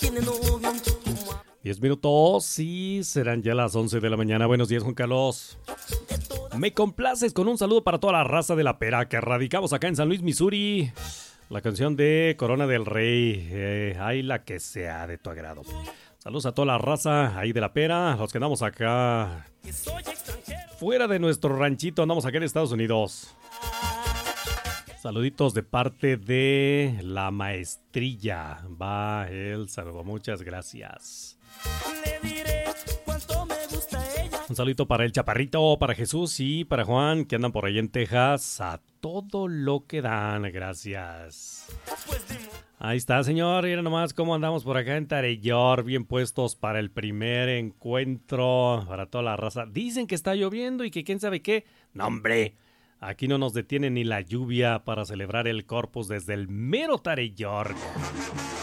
10 minutos y serán ya las 11 de la mañana. Buenos días, Juan Carlos. Me complaces con un saludo para toda la raza de la pera que radicamos acá en San Luis, Missouri. La canción de Corona del Rey, ay, la que sea de tu agrado. Saludos a toda la raza ahí de la pera, los que andamos acá fuera de nuestro ranchito, andamos acá en Estados Unidos. Saluditos de parte de la maestrilla. Va el saludo, muchas gracias. Un saludito para el Chaparrito, para Jesús y para Juan, que andan por ahí en Texas. A todo lo que dan, gracias. Ahí está, señor. Mira nomás cómo andamos por acá en Tarellor, bien puestos para el primer encuentro, para toda la raza. Dicen que está lloviendo y que quién sabe qué. ¡No, hombre! Aquí no nos detiene ni la lluvia para celebrar el Corpus desde el mero Tarellor.